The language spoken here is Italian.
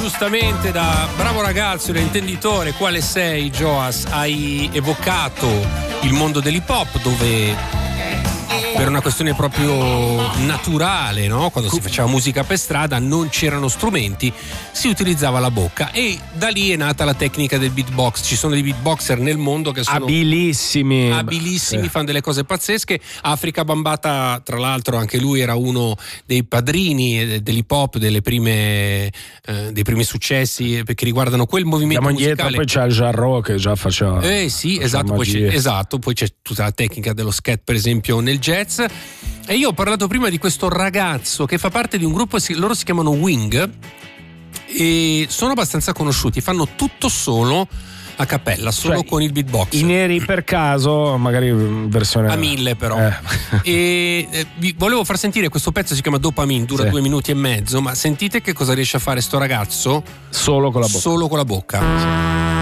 giustamente, da bravo ragazzo, da intenditore, quale sei, Joas, hai evocato il mondo dell'hip hop, dove per una questione proprio naturale, no? Quando si faceva musica per strada non c'erano strumenti, si utilizzava la bocca, e da lì è nata la tecnica del beatbox. Ci sono dei beatboxer nel mondo che sono abilissimi, fanno delle cose pazzesche. Afrika Bambaataa, tra l'altro, anche lui era uno dei padrini dell'hip hop, dei primi successi che riguardano quel movimento musicale. Poi c'è il Jarro che già faceva sì, esatto, poi c'è tutta la tecnica dello scat, per esempio, nel jazz. E io ho parlato prima di questo ragazzo che fa parte di un gruppo, loro si chiamano Wing e sono abbastanza conosciuti, fanno tutto solo a cappella, solo con il beatbox. I neri per caso, magari versione a 1000 però. E vi volevo far sentire questo pezzo, si chiama Dopamine, dura 2 minuti e mezzo, ma sentite che cosa riesce a fare sto ragazzo solo con la bocca. Solo con la bocca.